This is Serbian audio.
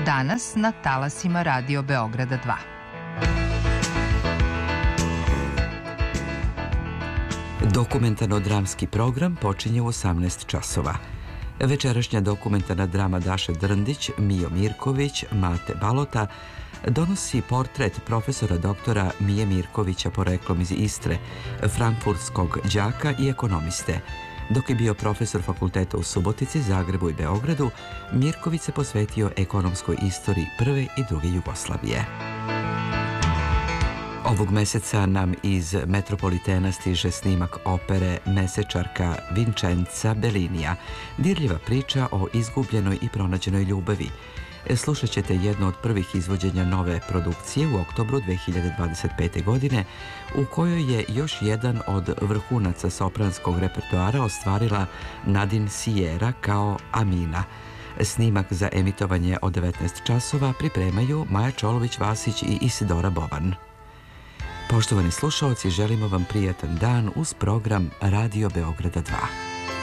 danas na talasima Radio Beograda 2. Dokumentarno-dramski program počinje u 18 časova. Večerašnja dokumentarna drama Daše Drndić, Mijo Mirković, Mate Balota donosi portret profesora doktora Mije Mirkovića poreklom iz Istre, frankfurtskog đaka i ekonomiste. Dok je bio profesor fakulteta u Subotici, Zagrebu i Beogradu, Mirković se posvetio ekonomskoj istoriji prve i druge Jugoslavije. Ovog meseca nam iz Metropolitena stiže snimak opere Mesečarka Vincenza Bellinija, dirljiva priča o izgubljenoj i pronađenoj ljubavi. Slušat ćete jedno od prvih izvođenja nove produkcije u oktobru 2025. godine, u kojoj je još jedan od vrhunaca sopranskog repertoara ostvarila Nadine Sierra kao Amina. Snimak za emitovanje od 19 časova pripremaju Maja Čolović-Vasić i Isidora Boban. Poštovani slušaoci, želimo vam prijatan dan uz program Radio Beograda 2.